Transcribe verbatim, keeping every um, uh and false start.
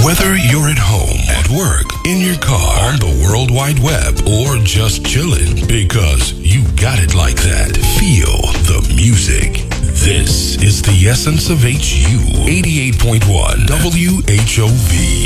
Whether you're at home, at work, in your car, on the World Wide Web, or just chilling, because you got it like that. Feel the music. This is the essence of H U eighty-eight point one W H O V.